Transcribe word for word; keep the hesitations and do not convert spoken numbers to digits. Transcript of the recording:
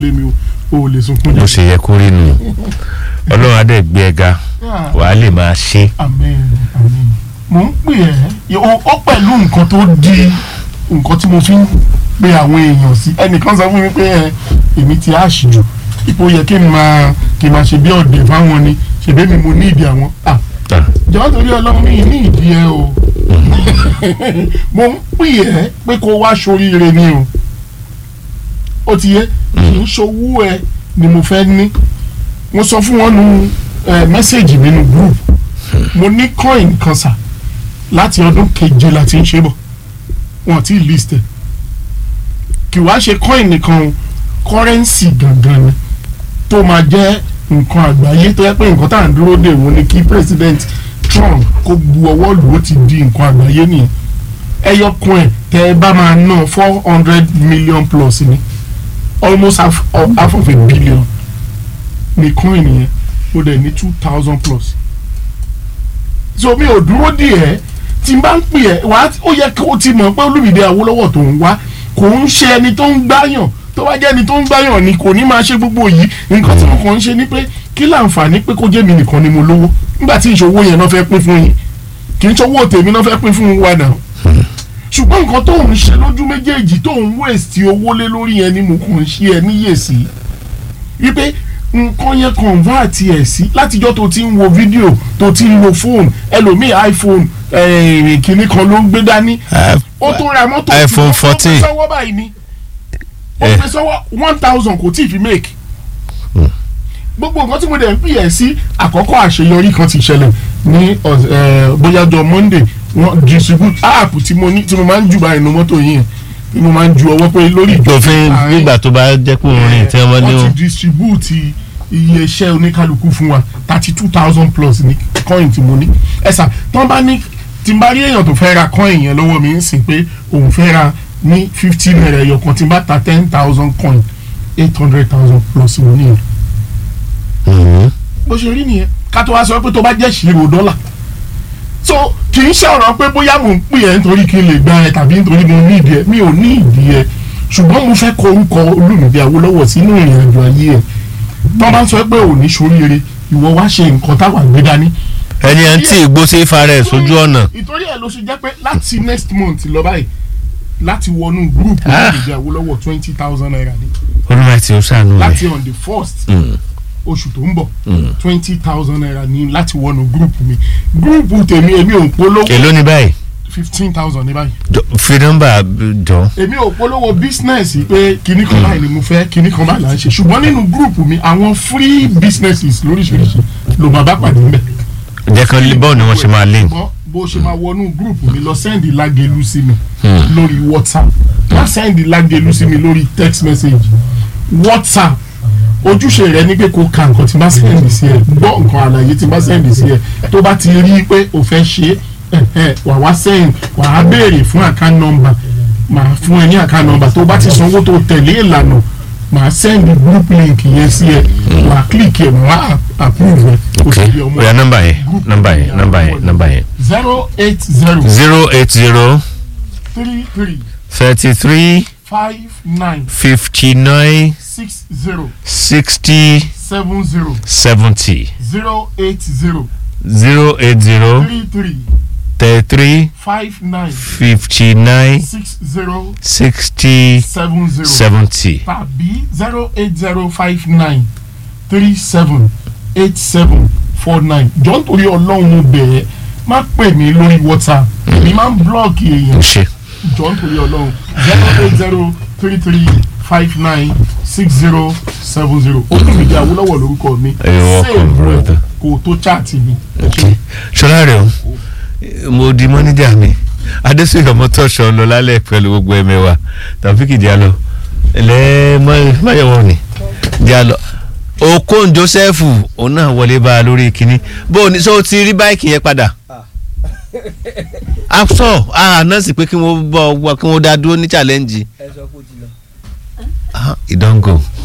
lé mi o ò lè sunkún ló ṣe yẹ kó rí nù ọlọ́run adé gbé ẹ ga wàá lè máa ṣe. àmín àmín mo ń pè ẹ́ ó pẹ̀lú nǹkan tó di nǹkan tí mo fi ń pe àwọn èèyàn sí ẹnìkan sọ fún mi pé ẹ èmi ti àṣìjù ipò yẹ kí n máa kí n máa ṣe bí ọ̀dẹ̀ fáwọn ni ṣèbí mi mo ní ìdí àwọn ah jọ̀wọ́ torí ọlọ́run mi ní ìdí ẹ o mo ń pè ẹ́ pé kó wá ṣoríire ni o ó ti yẹ kì í ṣowó ẹ ni mo fẹ́ ní mo sọ fún wọn nu mẹ́sẹ̀gì mi nu group mo ní coin kan sà láti ọdún keje la ti ń ṣe bọ̀ wọn ti list ẹ̀ kì wá ṣe coin nìkan currency gangan ni tó máa jẹ́ nǹkan àgbáyé tó yẹ pé nǹkan tá à ń dúró dè wọ́n ni kí president Trump kó bu ọwọ́ lù ó ti di nǹkan àgbáyé nìyẹn ẹyọkùn ẹ̀ tẹ́ ẹ bá máa ná four hundred million plus ni almost half, half of a billion ní coin yẹn ó dẹ̀ ní two thousand plus so mi ò dúró dè ẹ́ tí n bá ń pè ẹ́ wá ó yẹ kó o ti mọ̀ pé Olúmídé Awólọ́wọ̀ tó ń wá kò ń ṣe ẹni tó ń gbáyàn tó bá jẹ́ ẹni tó ń gbáyàn ni kò ní máa ṣe gbogbo yìí nǹkan tí mo kàn ń ṣe ni pé kí láǹfààní pé kó jẹ́ mi nìkan ni mo lówó nígbà tí ìṣòwò yẹn náà fẹ́ pín fún yín kì í ṣòwò tèmi náà fẹ́ pín fún wa náà ṣùgbọ́n nǹkan tó ń ṣe lójú méjèèjì tó ń waste owó lé lórí yẹn ni mo kàn ń ṣe ẹ níyèsí wípé nǹkan yẹn convert ẹ̀ sí látijọ́ tó ti ń wo fídíò tó ti ń lo fóònù ẹlòmíì iPhone kìíní kan ló ń gbé dání ó tó ra mọ́tò iPhone fourteen ó fi sọ́wọ́ báyìí ni ó fi sọ́wọ́ one thousand kò tí ì fi make gbogbo nǹkan tí mo dẹ̀ ń pè ẹ́ sí àkọ́kọ́ àṣeyọrí kan ti ṣẹlẹ̀ ní bóyá ọjọ́ Monday wọ́n distribute app tí mo ní tí mo máa ń jù báyìí nu mọ́tò yìí tí mo máa ń ju ọwọ́ pé lórí ìjọba òfin nígbà tó bá jẹ́ pé òun rìn tí wọ́n ní o. wọ́n ti distribute iye iṣẹ́ oníkálukú fún wa thirty two thousand plus ní coin tí mo ní ẹ̀sà tí wọ́n bá ní tí n bá rí èèyàn tó fẹ́ ra coin yẹn lọ́wọ́ mi ń sìn pé òun fẹ́ ra ní fifty naira ẹyọ kan tí n bá ta ten thousand coin eight hundred thousand plus mo ní yẹn. bó ṣe rí nìyẹn ká tó wá sọ pé tó bá jẹ́ ṣírò dọ́là so kì í ṣọ̀rọ̀ pé bóyá mò ń pè ẹ́ nítorí kí n lè gba ẹ tàbí nítorí mo ní ìdí ẹ mi ò ní ìdí ẹ ṣùgbọ́n mo fẹ́ kọ orúkọ Olúmídé Awólọ́wọ̀ sínú ìrìn àjò ayé ẹ tó bá ń sọ pé ò ní ṣoríire ìwọ wá ṣe nǹkan táwa gbé dání. ẹni ẹ ń tí ìgbó sí ifá rẹ sójú ọ̀nà. ìtorí ẹ ló ṣe jẹ́ pé láti next month lọ báyìí láti wọnú group Olúmídé Awólọ́wọ̀ twenty thousand naira ni. olùmọ̀ ti o ṣàánú rẹ. láti on the first. Mm. oṣù tó ń bọ̀ twenty thousand naira ní láti wọnú gúrùpù mi gúrùpù tèmi èmi ò polówó. èló ní báyìí. fifteen thousand ní báyìí. fi nọ́mbà jọ. èmi ò polówó business pé kinní kan báyìí ni mo fẹ́ kinní kan báyìí là ń ṣe ṣùgbọ́n nínú gúrùpù mi àwọn free businesses lóríṣiríṣi ló máa bá pàdé ńbẹ̀. jẹ́ kan bọ́ọ̀ ni wọ́n ṣe máa link. bó ṣe máa wọnú gúrùpù mi lọ sẹ́ndì Lágelú sí mi lórí WhatsApp má sẹ́ndì Lágelú sí mi lórí text message WhatsApp ojúṣe rẹ ní pé kó ka nǹkan tí bá sẹ́ndì sí ẹ gbọ́ nǹkan àlàyé tí bá sẹ́ndì sí ẹ tó bá ti rí i pé o fẹ́ ṣe é wà wá sẹ́yìn wà á béèrè fún account number màá fún ẹ ní account number tó bá ti sanwó tó tẹ̀lé ìlànà màá sẹ́ndì group link yẹn sí ẹ wà á click ẹ wà á approve ẹ. ok oya nọ́mbà yẹn nọ́mbà yẹn nọ́mbà yẹn nọ́mbà yẹn. zero eight zero. zero eight zero. three three. thirty three. five nine. fifty nine. six zero. sixty. seven zero. seventy. zero eight zero. zero eight zero. three three. thirty three. five nine. fifty nine. six zero. sixty. seven zero. seventy. tàbí zero eight zero five nine three seven eight seven four nine jọ̀ọ́ nítorí Ọlọ́run mo bẹ̀ ẹ́ má pè mí lórí WhatsApp mi máa ń blọọkì èèyàn jọ̀ọ́ nítorí Ọlọ́run zero eight zero three three five nine six zero seven zero Olúmídé Awólọ́wọ̀ lórúkọ mi sèé kò tó chaati mi. ṣọlá rẹ o mo di mọ́níjà mi adésèyàn mọ́tòṣọ́ lọ lálẹ́ pẹ̀lú gbogbo ẹ̀mẹ́wàá tàbí kìdí àlọ́ ẹ̀lẹ́ máyọ̀wọ̀ ni díàlọ́ Okon Joseph òun náà wọlé bá a lórí kínní bó o ní sọ ti rí báìkì yẹn padà àpsọ nọ́ọ̀sì pé kí wọ́n bọ̀ kí wọ́n dá dúró ní challenge ìdánwò